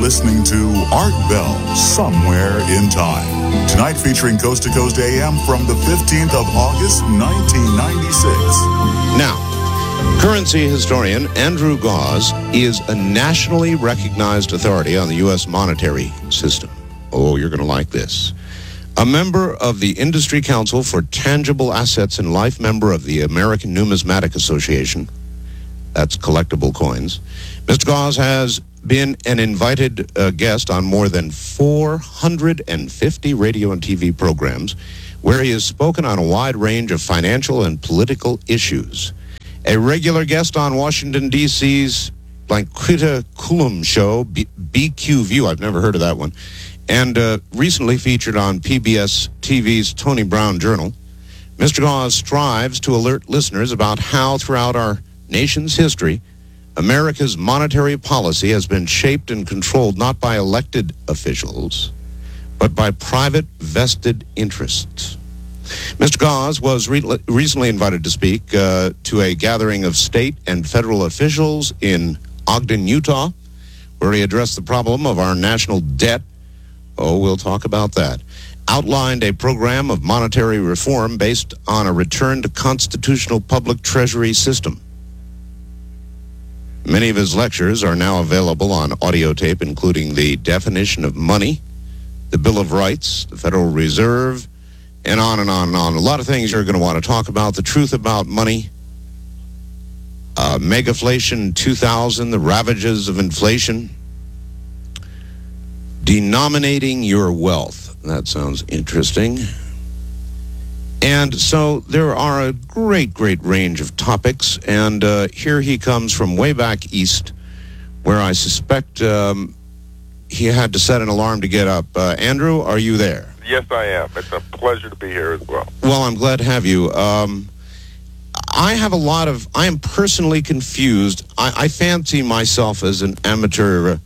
listening to Art Bell, Somewhere in Time. Tonight featuring Coast to Coast AM from the 15th of August, 1996. Now, currency historian Andrew Gause is a nationally recognized authority on the U.S. monetary system. Oh, you're going to like this. A member of the Industry Council for Tangible Assets and life member of the American Numismatic Association. That's collectible coins. Mr. Gause has been an invited guest on more than 450 radio and TV programs where he has spoken on a wide range of financial and political issues. A regular guest on Washington, D.C.'s Blanquita Coulomb show, BQ View. I've never heard of that one. And recently featured on PBS TV's Tony Brown Journal. Mr. Gause strives to alert listeners about how, throughout our nation's history, America's monetary policy has been shaped and controlled not by elected officials, but by private vested interests. Mr. Gause was recently invited to speak to a gathering of state and federal officials in Ogden, Utah, where he addressed the problem of our national debt. Oh, we'll talk about that. Outlined a program of monetary reform based on a return to constitutional public treasury system. Many of his lectures are now available on audio tape, including the definition of money, the Bill of Rights, the Federal Reserve, and on and on and on. A lot of things you're going to want to talk about. The truth about money, megaflation 2000, the ravages of inflation, denominating your wealth. That sounds interesting. And so there are a great range of topics, and here he comes from way back east, where I suspect he had to set an alarm to get up. Andrew, are you there? Yes, I am. It's a pleasure to be here as well. Well, I'm glad to have you. I am personally confused. I fancy myself as an amateur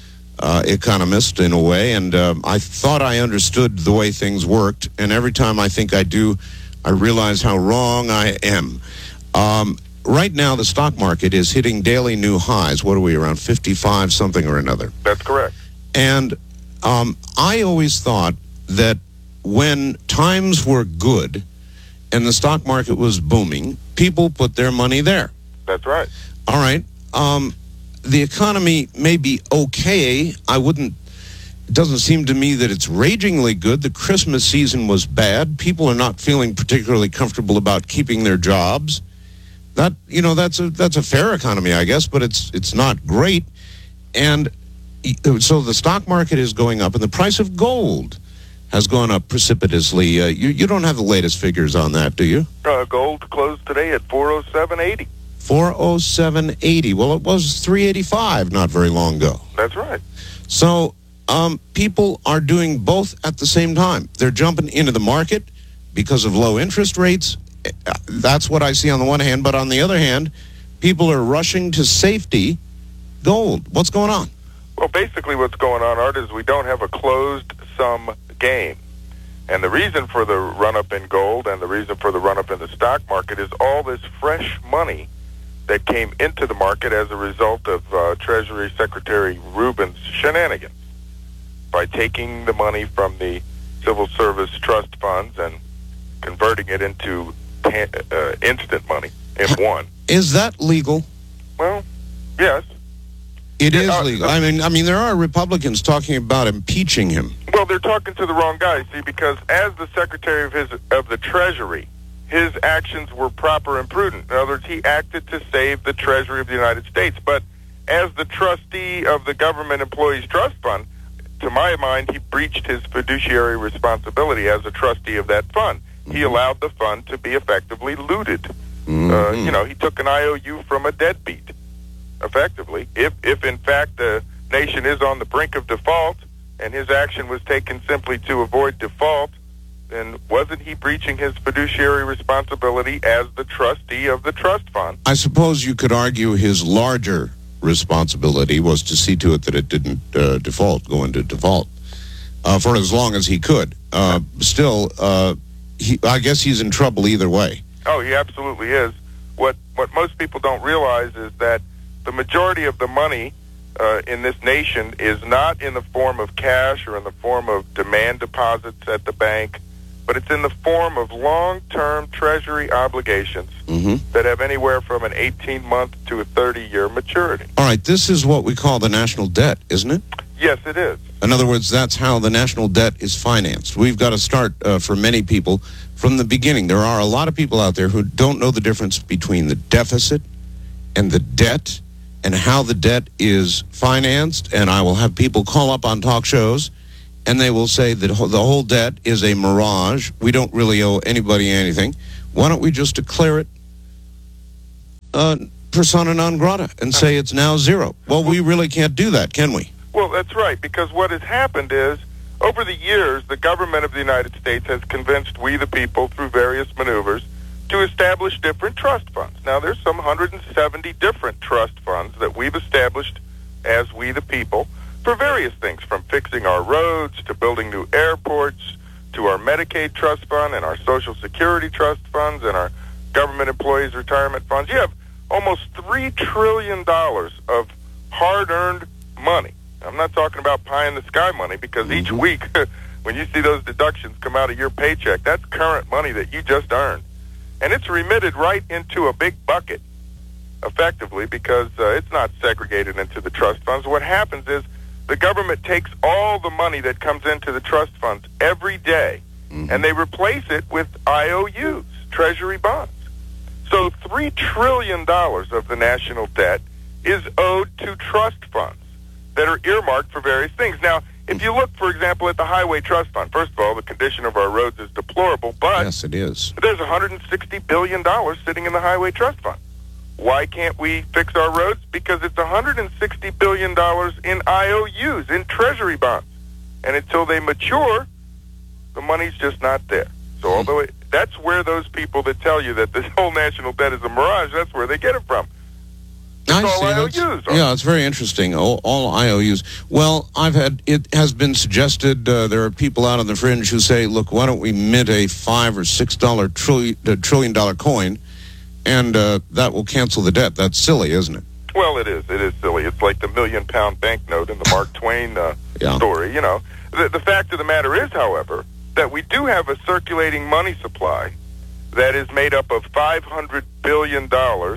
economist in a way, and I thought I understood the way things worked, and every time I think I do, I realize how wrong I am. Right now, the stock market is hitting daily new highs. What are we, around 55 something or another? That's correct. And I always thought that when times were good and the stock market was booming, people put their money there. That's right. All right. The economy may be okay. It doesn't seem to me that it's ragingly good. The Christmas season was bad. People are not feeling particularly comfortable about keeping their jobs. That's a fair economy, I guess, but it's not great. And so the stock market is going up, and the price of gold has gone up precipitously. You don't have the latest figures on that, do you? Gold closed today at $407.80. 407.80. Well, it was 385 not very long ago. That's right. So people are doing both at the same time. They're jumping into the market because of low interest rates. That's what I see on the one hand. But on the other hand, people are rushing to safety gold. What's going on? Well, basically what's going on, Art, is we don't have a closed-sum game. And the reason for the run-up in gold and the reason for the run-up in the stock market is all this fresh money that came into the market as a result of Treasury Secretary Rubin's shenanigans by taking the money from the civil service trust funds and converting it into instant money in one. Is that legal? Well, yes. It is legal. I mean, there are Republicans talking about impeaching him. Well, they're talking to the wrong guy, see, because as the Secretary of the Treasury, his actions were proper and prudent. In other words, he acted to save the Treasury of the United States. But as the trustee of the Government Employees Trust Fund, to my mind, he breached his fiduciary responsibility as a trustee of that fund. Mm-hmm. He allowed the fund to be effectively looted. Mm-hmm. He took an IOU from a deadbeat, effectively. If in fact the nation is on the brink of default and his action was taken simply to avoid default, then wasn't he breaching his fiduciary responsibility as the trustee of the trust fund? I suppose you could argue his larger responsibility was to see to it that it didn't go into default for as long as he could. Still, I guess he's in trouble either way. Oh, he absolutely is. What most people don't realize is that the majority of the money in this nation is not in the form of cash or in the form of demand deposits at the bank, but it's in the form of long-term Treasury obligations that have anywhere from an 18-month to a 30-year maturity. All right, this is what we call the national debt, isn't it? Yes, it is. In other words, that's how the national debt is financed. We've got to start, for many people, from the beginning. There are a lot of people out there who don't know the difference between the deficit and the debt and how the debt is financed. And I will have people call up on talk shows, and they will say that the whole debt is a mirage. We don't really owe anybody anything. Why don't we just declare it persona non grata and say it's now zero? Well, we really can't do that, can we? Well, that's right, because what has happened is, over the years, the government of the United States has convinced we the people, through various maneuvers, to establish different trust funds. Now, there's some 170 different trust funds that we've established as we the people for various things, from fixing our roads to building new airports to our Medicaid trust fund and our Social Security trust funds and our government employees' retirement funds. You have almost $3 trillion of hard-earned money. I'm not talking about pie-in-the-sky money, because each week when you see those deductions come out of your paycheck, that's current money that you just earned. And it's remitted right into a big bucket, effectively, because it's not segregated into the trust funds. What happens is the government takes all the money that comes into the trust funds every day, and they replace it with IOUs, Treasury bonds. So $3 trillion of the national debt is owed to trust funds that are earmarked for various things. Now, if you look, for example, at the Highway Trust Fund, first of all, the condition of our roads is deplorable, but yes, it is. There's $160 billion sitting in the Highway Trust Fund. Why can't we fix our roads? Because it's $160 billion in IOUs, in Treasury bonds. And until they mature, the money's just not there. So although that's where those people that tell you that this whole national debt is a mirage, that's where they get it from. I all see. IOUs. Yeah, it's very interesting. All IOUs. Well, it has been suggested, there are people out on the fringe who say, look, why don't we mint a $5 or $6 trillion coin, and that will cancel the debt. That's silly, isn't it? Well, it is. It is silly. It's like the $1 million banknote in the Mark Twain story. You know, the fact of the matter is, however, that we do have a circulating money supply that is made up of $500 billion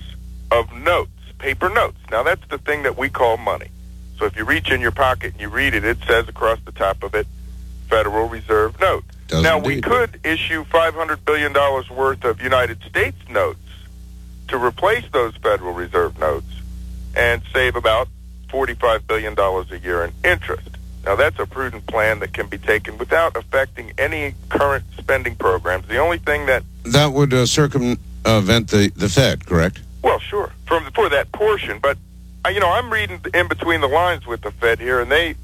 of notes. Paper notes. Now, that's the thing that we call money. So if you reach in your pocket and you read it, it says across the top of it, Federal Reserve note. Now, we could issue $500 billion worth of United States notes to replace those Federal Reserve notes and save about $45 billion a year in interest. Now, that's a prudent plan that can be taken without affecting any current spending programs. The only thing that would circumvent the Fed, correct? Well, sure, for that portion, but I'm reading in between the lines with the Fed here, and they've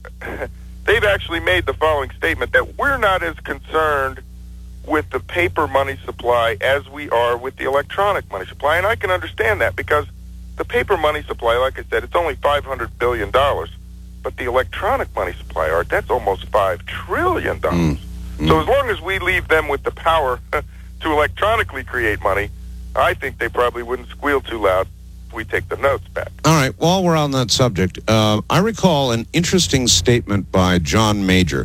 actually made the following statement, that we're not as concerned with the paper money supply as we are with the electronic money supply, and I can understand that, because the paper money supply, like I said, it's only $500 billion, but the electronic money supply, Art, that's almost $5 trillion. So as long as we leave them with the power to electronically create money, I think they probably wouldn't squeal too loud if we take the notes back. All right, while we're on that subject, I recall an interesting statement by John Major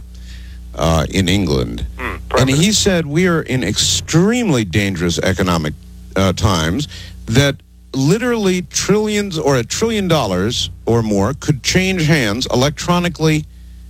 in England. And he said we are in extremely dangerous economic times, that literally trillions or $1 trillion or more could change hands electronically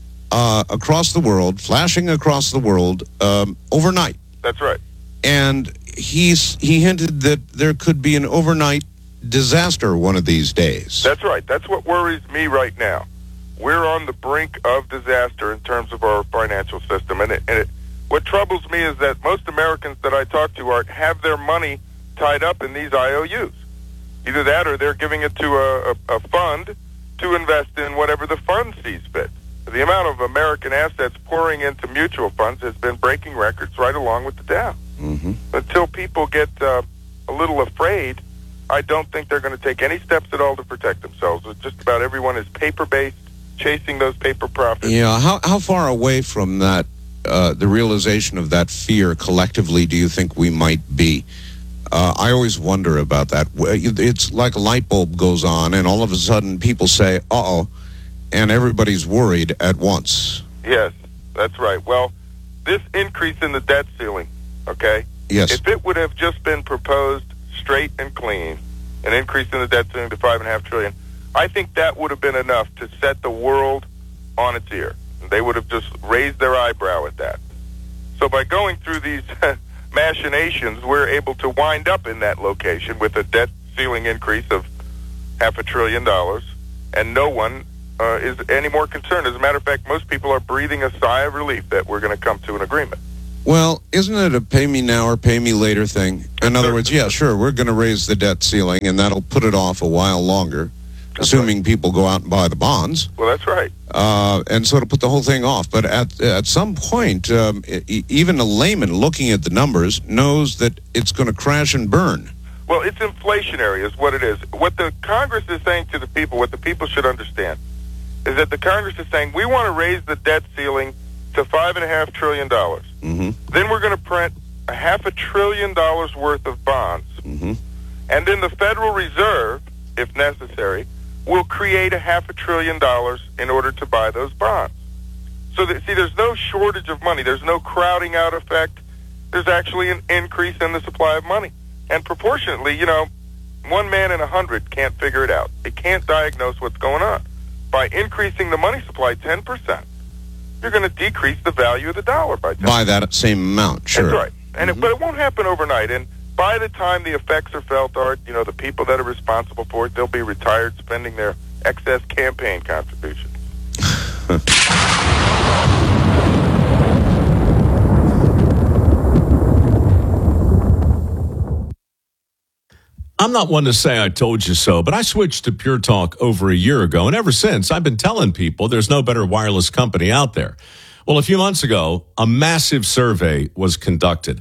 across the world, flashing across the world overnight. That's right. And he hinted that there could be an overnight disaster one of these days. That's right. That's what worries me right now. We're on the brink of disaster in terms of our financial system. And what troubles me is that most Americans that I talk to have their money tied up in these IOUs. Either that or they're giving it to a fund to invest in whatever the fund sees fit. The amount of American assets pouring into mutual funds has been breaking records right along with the Dow. Until people get a little afraid, I don't think they're going to take any steps at all to protect themselves. Just about everyone is paper-based, chasing those paper profits. Yeah, how far away from that, the realization of that fear collectively do you think we might be? I always wonder about that. It's like a light bulb goes on, and all of a sudden people say, uh-oh, and everybody's worried at once. Yes, that's right. Well, this increase in the debt ceiling, okay? Yes. If it would have just been proposed straight and clean, an increase in the debt ceiling to $5.5 trillion, I think that would have been enough to set the world on its ear. They would have just raised their eyebrow at that. So by going through these machinations, we're able to wind up in that location with a debt ceiling increase of $500 billion, and no one is any more concerned. As a matter of fact, most people are breathing a sigh of relief that we're going to come to an agreement. Well, isn't it a pay me now or pay me later thing? In other words, yeah, sure, we're going to raise the debt ceiling, and that'll put it off a while longer, assuming people go out and buy the bonds. Well, that's right. And so to put the whole thing off. But at some point, even a layman looking at the numbers knows that it's going to crash and burn. Well, it's inflationary is what it is. What the Congress is saying to the people, what the people should understand, is that the Congress is saying, we want to raise the debt ceiling to $5.5 trillion. Mm-hmm. Then we're going to print $500 billion worth of bonds. Mm-hmm. And then the Federal Reserve, if necessary, will create $500 billion in order to buy those bonds. So that, see, there's no shortage of money. There's no crowding out effect. There's actually an increase in the supply of money. And proportionately, you know, 1 man in 100 can't figure it out. They can't diagnose what's going on. By increasing the money supply 10%, you're going to decrease the value of the dollar by 10%. By that same amount, sure. That's right. And but it won't happen overnight. And by the time the effects are felt, Art, you know, the people that are responsible for it, they'll be retired spending their excess campaign contributions. I'm not one to say I told you so, but I switched to Pure Talk over a year ago, and ever since, I've been telling people there's no better wireless company out there. Well, a few months ago, a massive survey was conducted.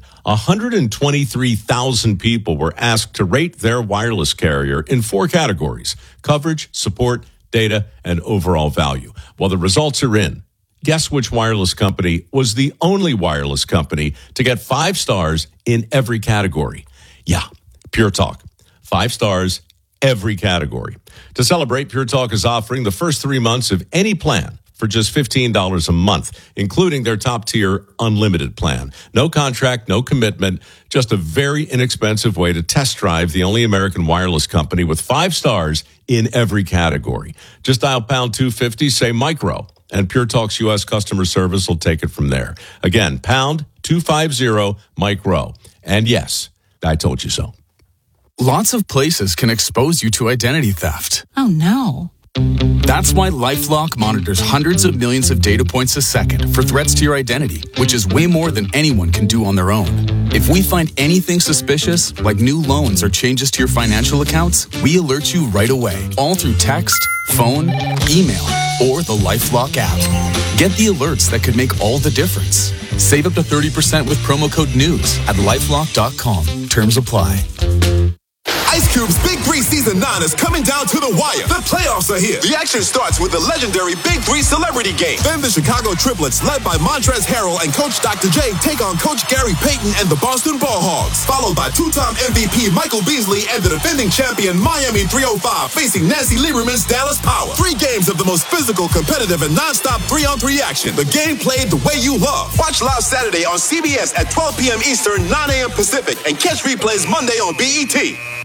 123,000 people were asked to rate their wireless carrier in 4 categories: coverage, support, data, and overall value. Well, the results are in. Guess which wireless company was the only wireless company to get 5 stars in every category? Yeah, Pure Talk. 5 stars, every category. To celebrate, Pure Talk is offering the first 3 months of any plan for just $15 a month, including their top-tier unlimited plan. No contract, no commitment, just a very inexpensive way to test drive the only American wireless company with 5 stars in every category. Just dial pound 250, say micro, and Pure Talk's U.S. customer service will take it from there. Again, pound 250 micro. And yes, I told you so. Lots of places can expose you to identity theft. Oh, no. That's why LifeLock monitors hundreds of millions of data points a second for threats to your identity, which is way more than anyone can do on their own. If we find anything suspicious, like new loans or changes to your financial accounts, we alert you right away, all through text, phone, email, or the LifeLock app. Get the alerts that could make all the difference. Save up to 30% with promo code NEWS at LifeLock.com. Terms apply. Ice Cube's Big 3 Season 9 is coming down to the wire. The playoffs are here. The action starts with the legendary Big 3 Celebrity Game. Then the Chicago Triplets, led by Montrezl Harrell and Coach Dr. J, take on Coach Gary Payton and the Boston Ball Hogs. Followed by 2-time MVP Michael Beasley and the defending champion Miami 305 facing Nancy Lieberman's Dallas Power. 3 games of the most physical, competitive, and non-stop 3-on-3 action. The game played the way you love. Watch live Saturday on CBS at 12 p.m. Eastern, 9 a.m. Pacific, and catch replays Monday on BET.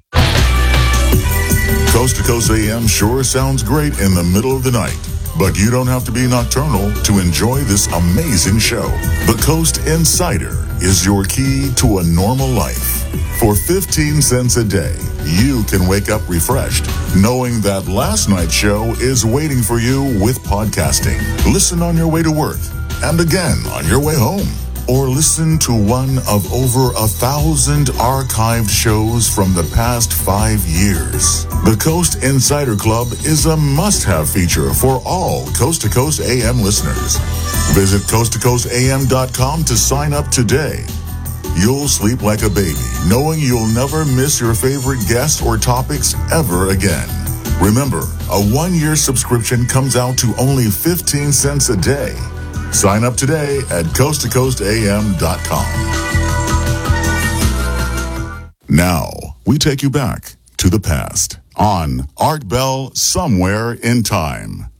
Coast to Coast AM sure sounds great in the middle of the night, but you don't have to be nocturnal to enjoy this amazing show. The Coast Insider is your key to a normal life. For 15 cents a day, you can wake up refreshed, knowing that last night's show is waiting for you with podcasting. Listen on your way to work, and again on your way home. Or listen to one of over 1,000 archived shows from the past 5 years. The Coast Insider Club is a must-have feature for all Coast to Coast AM listeners. Visit coasttocoastam.com to sign up today. You'll sleep like a baby, knowing you'll never miss your favorite guests or topics ever again. Remember, a 1-year subscription comes out to only 15 cents a day. Sign up today at coasttocoastam.com. Now, we take you back to the past on Art Bell Somewhere in Time.